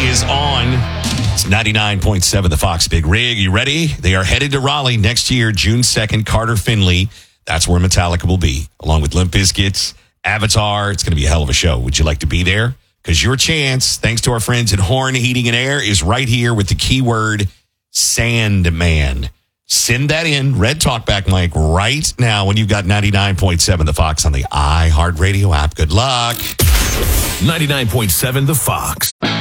is on. It's 99.7 The Fox Big Rig. You ready? They are headed to Raleigh next year, June 2nd, Carter Finley. That's where Metallica will be, along with Limp Bizkit, Avatar. It's going to be a hell of a show. Would you like to be there? Because your chance, thanks to our friends at Horn Heating and Air, is right here with the keyword Sandman. Send that in, Red Talkback Mike, right now when you've got 99.7 The Fox on the iHeartRadio app. Good luck. 99.7 The Fox.